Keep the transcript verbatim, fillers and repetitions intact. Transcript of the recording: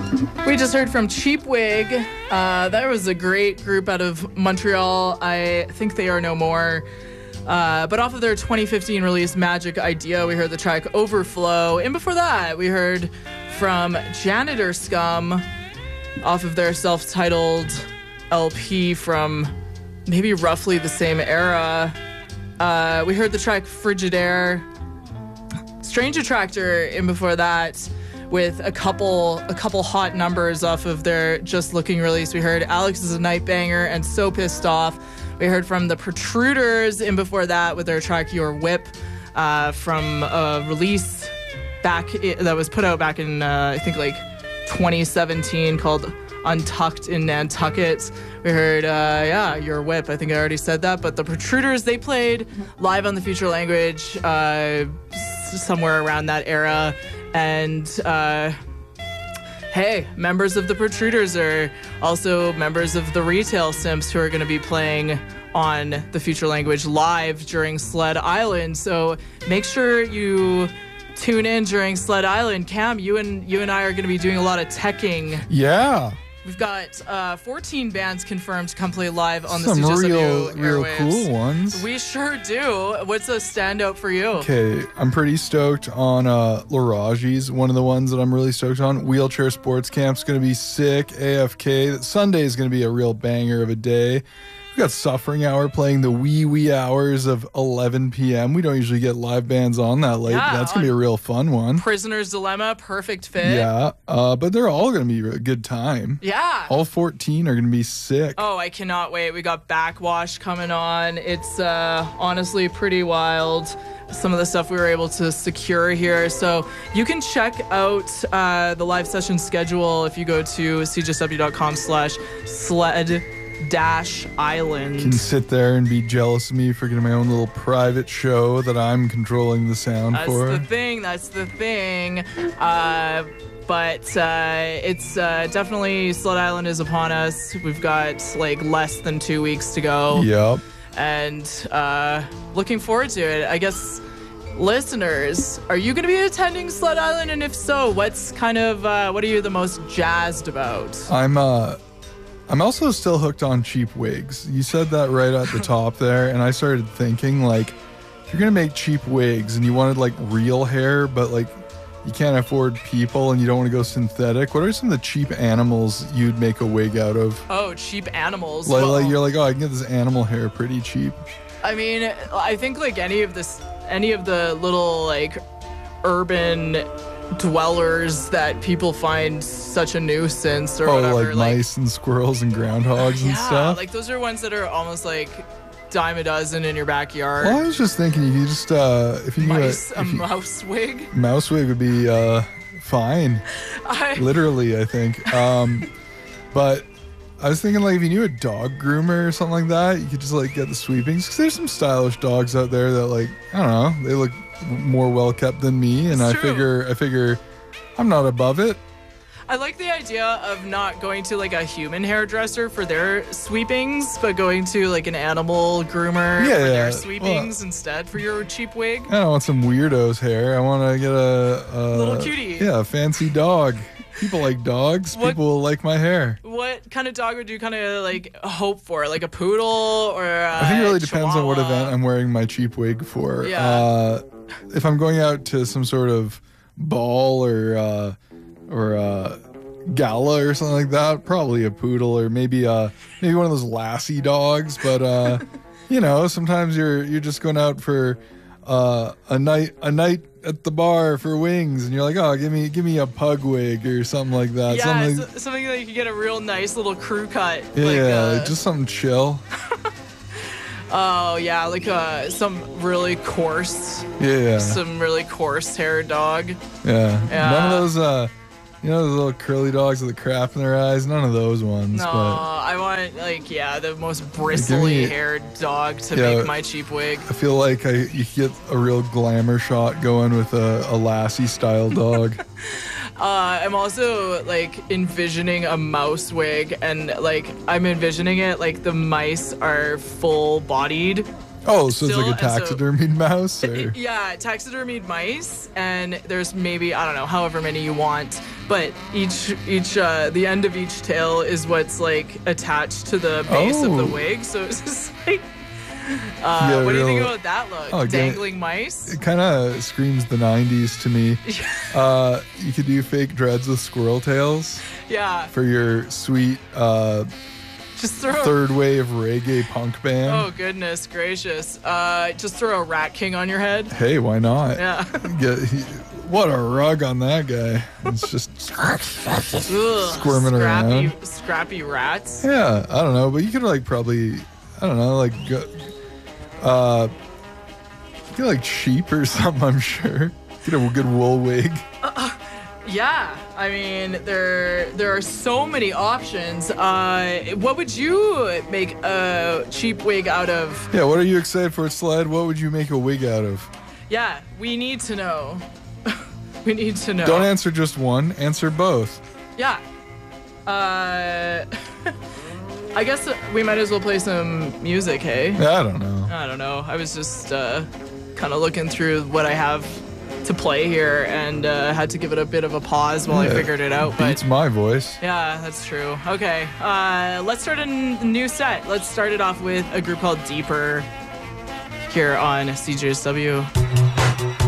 We just heard from Cheap Wig. Uh, that was a great group out of Montreal. I think they are no more. Uh, but off of their twenty fifteen release Magic Idea, we heard the track Overflow. And before that, we heard from Janitor Scum off of their self-titled L P from maybe roughly the same era. Uh, we heard the track Frigidaire. Strange Attractor in before that, with a couple a couple hot numbers off of their Just Looking release. We heard Alex is a Night Banger and So Pissed Off. We heard from the Protruders in before that with their track Your Whip uh, from a release back that was put out back in uh, I think like twenty seventeen called Untucked in Nantucket. We heard uh, yeah Your Whip. I think I already said that, but the Protruders, they played live on the Future Language uh, somewhere around that era. And uh, hey, members of the Protruders are also members of the Retail Simps who are going to be playing on the Future Language live during Sled Island. So make sure you tune in during Sled Island. Cam, you and you and I are going to be doing a lot of teching. Yeah. We've got uh, fourteen bands confirmed to come play live on Some the C J S W real, real airwaves. cool ones. We sure do. What's a standout for you? Okay, I'm pretty stoked on uh, Laraji's, one of the ones that I'm really stoked on. Wheelchair Sports Camp's going to be sick. A F K. Sunday is going to be a real banger of a day. We got Suffering Hour playing the wee wee hours of eleven p.m. We don't usually get live bands on that late. Yeah, but that's going to be a real fun one. Prisoner's Dilemma, perfect fit. Yeah, uh, but they're all going to be a good time. Yeah. All fourteen are going to be sick. Oh, I cannot wait. We got Backwash coming on. It's uh, honestly pretty wild, some of the stuff we were able to secure here. So you can check out uh, the live session schedule if you go to c j s w dot com slash sled dash island. Can sit there and be jealous of me for getting my own little private show that I'm controlling the sound That's for. the thing. That's the thing. Uh, but uh, it's uh, definitely Sled Island is upon us. We've got like less than two weeks to go. Yep. And uh, looking forward to it. I guess, listeners, are you going to be attending Sled Island? And if so, what's kind of uh, what are you the most jazzed about? I'm uh I'm also still hooked on cheap wigs. You said that right at the top there, and I started thinking, like, if you're gonna make cheap wigs and you wanted like real hair, but like you can't afford people and you don't want to go synthetic, what are some of the cheap animals you'd make a wig out of? Oh, cheap animals. Like, Well, like you're like, oh, I can get this animal hair pretty cheap. I mean, I think like any of this, any of the little like urban dwellers that people find such a nuisance or oh, whatever. like mice and squirrels and groundhogs and yeah, stuff. like those are ones that are almost like dime a dozen in your backyard. Well, I was just thinking, if you just uh, if you knew Mice, a, a if you, mouse wig. mouse wig would be uh, fine. I, Literally, I think. Um, but I was thinking, like, if you knew a dog groomer or something like that, you could just like get the sweepings. Because there's some stylish dogs out there that, like, I don't know, they look more well kept than me, and It's I true. figure, I figure, I'm not above it. I like the idea of not going to like a human hairdresser for their sweepings, but going to like an animal groomer Yeah, for yeah. their sweepings instead for your cheap wig. I don't want some weirdo's hair. I want to get a, a Little cutie. Yeah, a fancy dog. People like dogs. What- People will like my hair. What kind of dog would you kind of like hope for? Like a poodle or a I think it really depends on what Chihuahua? event I'm wearing my cheap wig for. Yeah. Uh, if I'm going out to some sort of ball or uh, or uh, gala or something like that, probably a poodle or maybe uh maybe one of those lassie dogs. But uh, you know, sometimes you're you're just going out for uh, a night a night at the bar for wings, and you're like, oh, give me give me a pug wig or something like that. Yeah, something, so- something that you could get a real nice little crew cut. yeah, like, uh, like just something chill. oh yeah, like uh, some really coarse, Yeah. some really coarse hair dog. Yeah. Yeah. None of those, uh, you know, those little curly dogs with the crap in their eyes. None of those ones. No, But I want like yeah, the most bristly haired dog to Yeah. make my cheap wig. I feel like I you could get a real glamour shot going with a, a Lassie style dog. Uh, I'm also like envisioning a mouse wig, and like I'm envisioning it like the mice are full bodied. Oh, so it's Still, like a and so- taxidermied mouse? Or? Yeah, taxidermied mice, and there's maybe I don't know, however many you want, but each each uh, the end of each tail is what's like attached to the base Oh. of the wig. So it's just like, uh, Yeah, what do you think real- about that look? Oh, get it. Dangling mice. It kind of screams the nineties to me. Uh, you could do fake dreads with squirrel tails Yeah, for your sweet uh, just throw. third wave reggae punk band. Oh goodness gracious! Uh, just throw a Rat King on your head. Hey, why not? Yeah. Get, he, what a rug on that guy. It's just, Ugh, Squirming scrappy, around. Scrappy rats. yeah, I don't know, but you could like probably, I don't know, like, go- uh, get like sheep or something, I'm sure. Get a good wool wig. Yeah, I mean there there are so many options. Uh, what would you make a cheap wig out of? Yeah, what are you excited for, Sled? What would you make a wig out of? Yeah, we need to know. We need to know. Don't answer just one, answer both. Yeah. Uh, I guess we might as well play some music, hey? Yeah, I don't know. I don't know. I was just uh, kind of looking through what I have to play here and uh, had to give it a bit of a pause while I Yeah, figured it out. Beats But my voice. yeah, that's true. Okay, uh, let's start a n- new set. Let's start it off with a group called Deeper here on C J S W.